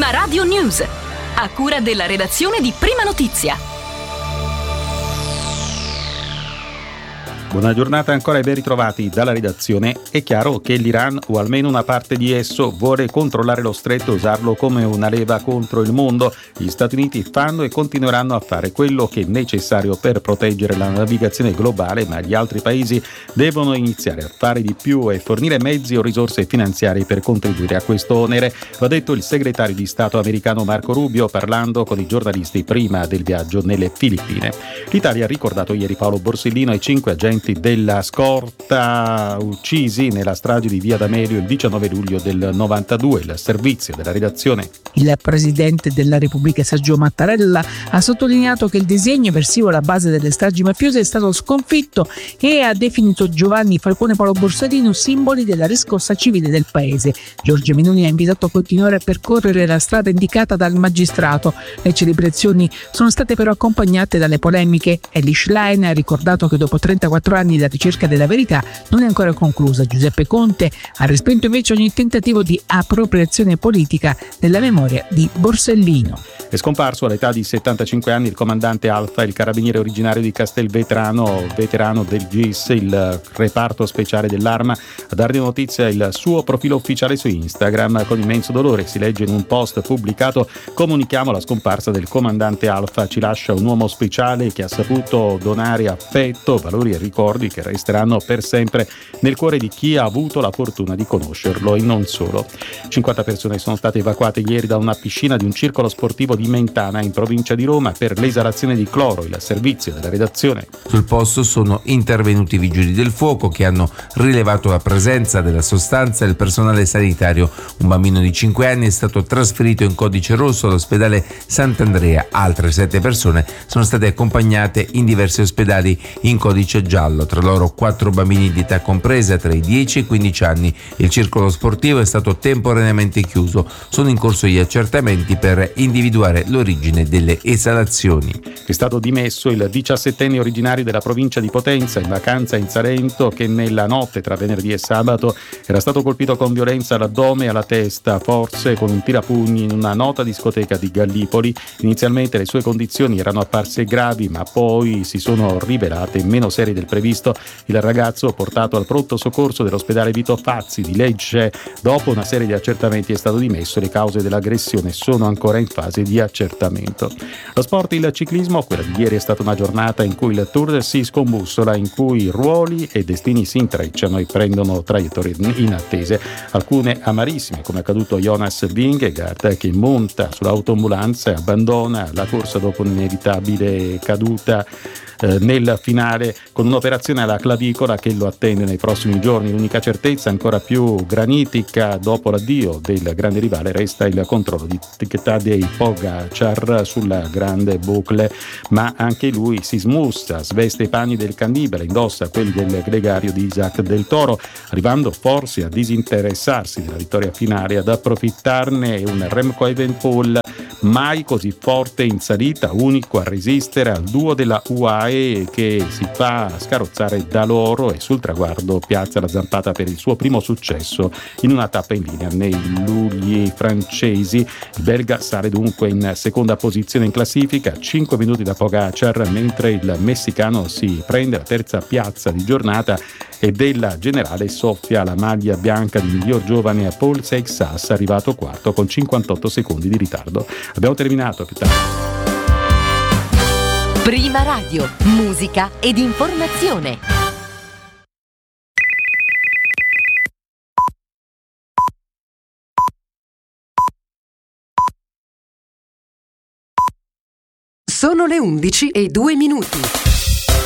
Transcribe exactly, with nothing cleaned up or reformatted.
Prima Radio News, a cura della redazione di Prima Notizia. Buona giornata ancora e ben ritrovati dalla redazione. È chiaro che l'Iran, o almeno una parte di esso, vuole controllare lo stretto e usarlo come una leva contro il mondo. Gli Stati Uniti fanno e continueranno a fare quello che è necessario per proteggere la navigazione globale, ma gli altri paesi devono iniziare a fare di più e fornire mezzi o risorse finanziarie per contribuire a questo onere. Lo ha detto il segretario di Stato americano Marco Rubio parlando con i giornalisti prima del viaggio nelle Filippine. L'Italia ha ricordato ieri Paolo Borsellino e cinque agenti della scorta uccisi nella strage di Via D'Amelio il diciannove luglio del novantadue. Il servizio della redazione. Il presidente della Repubblica Sergio Mattarella ha sottolineato che il disegno eversivo alla base delle stragi mafiose è stato sconfitto e ha definito Giovanni Falcone e Paolo Borsellino simboli della riscossa civile del paese. Giorgia Meloni ha invitato a continuare a percorrere la strada indicata dal magistrato. Le celebrazioni sono state però accompagnate dalle polemiche. Elly Schlein ha ricordato che dopo trentaquattro anni la ricerca della verità non è ancora conclusa. Giuseppe Conte ha respinto invece ogni tentativo di appropriazione politica della memoria di Borsellino. È scomparso all'età di settantacinque anni il comandante Alfa, il carabiniere originario di Castelvetrano, veterano del G I S, il reparto speciale dell'Arma. A darne notizia il suo profilo ufficiale su Instagram. Con immenso dolore si legge in un post pubblicato: comunichiamo la scomparsa del comandante Alfa, ci lascia un uomo speciale che ha saputo donare affetto, valori e ricordi che resteranno per sempre nel cuore di chi ha avuto la fortuna di conoscerlo e non solo. cinquanta persone sono state evacuate ieri da una piscina di un circolo sportivo di Mentana in provincia di Roma per l'esalazione di cloro. Il servizio della redazione. Sul posto sono intervenuti i vigili del fuoco che hanno rilevato la presenza della sostanza e il personale sanitario. Un bambino di cinque anni è stato trasferito in codice rosso all'ospedale Sant'Andrea. Altre sette persone sono state accompagnate in diversi ospedali in codice giallo, tra loro quattro bambini di età compresa tra i dieci e i quindici anni. Il circolo sportivo è stato temporaneamente chiuso. Sono in corso gli accertamenti per individuare l'origine delle esalazioni. È stato dimesso il diciassettenne originario della provincia di Potenza in vacanza in Salento, che nella notte tra venerdì e sabato era stato colpito con violenza all'addome e alla testa, forse con un tirapugni, in una nota discoteca di Gallipoli. Inizialmente le sue condizioni erano apparse gravi, ma poi si sono rivelate meno serie del previsto. Il ragazzo, portato al pronto soccorso dell'ospedale Vito Fazzi di Lecce, dopo una serie di accertamenti è stato dimesso. Le cause dell'aggressione sono ancora in fase di accertamento. Lo sport, il ciclismo. Quella di ieri è stata una giornata in cui il Tour si scombussola, in cui ruoli e destini si intrecciano e prendono traiettorie inattese, alcune amarissime, come è accaduto a Jonas Vingegaard, che monta sull'autoambulanza e abbandona la corsa dopo un'inevitabile caduta eh, nel finale, con un'operazione alla clavicola che lo attende nei prossimi giorni. L'unica certezza ancora più granitica dopo l'addio del grande rivale resta il controllo di Tadej Pogačar sulla grande boucle, ma anche lui si smussa, sveste i panni del cannibale, indossa quelli del gregario di Isaac del Toro, arrivando forse a disinteressarsi della vittoria finale, ad approfittarne un Remco Evenepoel mai così forte in salita, unico a resistere al duo della U A E che si fa scarrozzare da loro e sul traguardo piazza la zampata per il suo primo successo in una tappa in linea nei lugli francesi. Il belga sale dunque in seconda posizione in classifica, cinque minuti da Pogačar, mentre il messicano si prende la terza piazza di giornata e della generale soffia la maglia bianca di miglior giovane a Paul Seixas, arrivato quarto con cinquantotto secondi di ritardo. Abbiamo terminato, più tardi. Prima Radio, musica ed informazione. Sono le undici e due minuti.